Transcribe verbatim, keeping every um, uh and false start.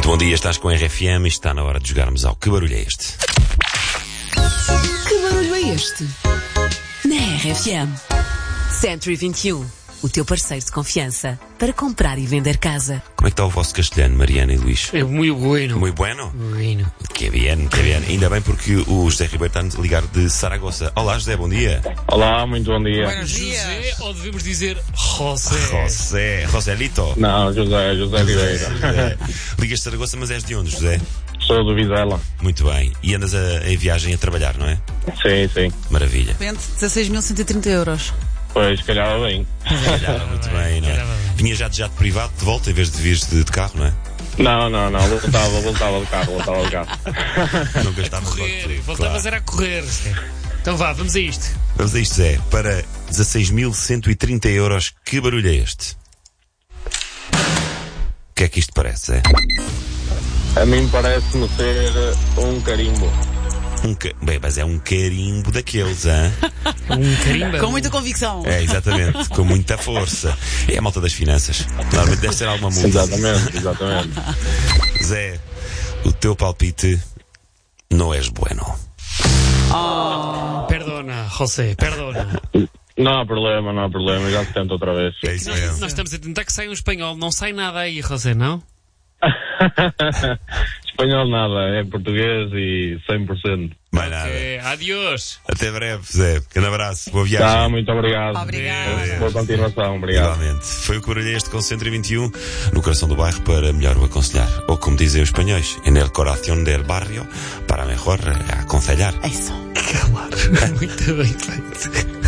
Muito bom dia, estás com a R F M e está na hora de jogarmos ao Que Barulho é Este? Que barulho é este? Na R F M. Century vinte e um, o teu parceiro de confiança para comprar e vender casa. Como é que está o vosso castelhano, Mariana e Luís? É muito bueno. Muito bueno? Bueno. Que bien, que bien. Ainda bem porque o José Ribeiro está a ligar de Saragossa. Olá, José, bom dia. Olá, muito bom dia. Buenos José, ou devemos dizer José? José, Joselito. Não, José, José Ribeiro. José. Ligas de Saragossa, mas és de onde, José? Sou do Vizela. Muito bem. E andas a, em viagem a trabalhar, não é? Sim, sim. Maravilha. repente, dezasseis mil cento e trinta euros. Pois, calhava bem. Calhava muito bem, não é? Vinha já de jato privado de volta em vez de vires de, de carro, não é? Não, não, não. Voltava, voltava de carro, voltava de carro. Não gastava Correr, voltavas era a correr. Então vá, vamos a isto. Vamos a isto, Zé. Para dezasseis mil cento e trinta euros, que barulho é este? O que é que isto parece, Zé? A mim parece-me ser um carimbo. Um ca... Bem, mas é um carimbo daqueles, hein? Um carimbo. Com muita convicção. É, exatamente, com muita força. É a malta das finanças. Normalmente deve ser alguma multa. Exatamente, exatamente. Zé, o teu palpite não és bueno. Perdona, José, perdona. Não há problema, não há problema. Já se tenta outra vez. É isso Nós, mesmo. nós estamos a tentar que saia um espanhol. Não sai nada aí, José, não? Espanhol nada, é português e cem por cento. Mais nada. É, adiós. Até breve, Zé. Grande abraço. Boa viagem. Tá, muito obrigado. Obrigada. Boa continuação, obrigado. Igualmente. Foi o que barulho é este com Century vinte e um no coração do bairro para melhor o aconselhar. Ou como dizem os espanhóis, en el corazón del barrio para mejor aconselhar. É isso. Claro. Muito bem feito.